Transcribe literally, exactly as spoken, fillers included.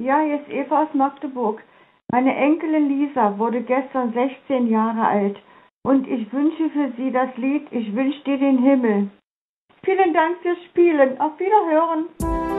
Ja, hier ist Eva aus Magdeburg. Meine Enkelin Lisa wurde gestern sechzehn Jahre alt und ich wünsche für sie das Lied Ich wünsche dir den Himmel. Vielen Dank fürs Spielen. Auf Wiederhören.